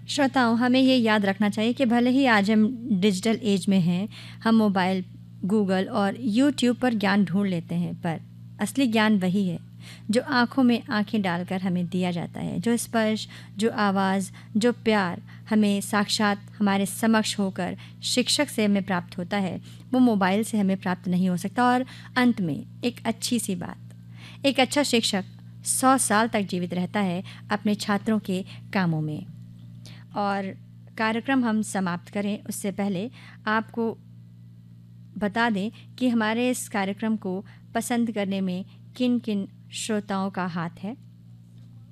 श्रोताओं, हमें ये याद रखना चाहिए कि भले ही आज हम डिजिटल एज में हैं, हम मोबाइल, गूगल और यूट्यूब पर ज्ञान ढूँढ लेते हैं, पर असली ज्ञान वही है, जो आँखों में आँखें डालकर हमें दिया जाता है। जो स्पर्श, जो आवाज़, जो प्यार हमें साक्षात हमारे समक्ष होकर शिक्षक से हमें प्राप्त होता है, वो मोबाइल से हमें प्राप्त नहीं हो सकता। और अंत में एक अच्छी-सी बात, एक अच्छा शिक्षक 100 साल तक जीवित रहता है अपने छात्रों के कामों में। और कार्यक्रम हम समाप्त करें उससे पहले आपको बता दें कि हमारे इस कार्यक्रम को पसंद करने में किन-किन श्रोताओं का हाथ है।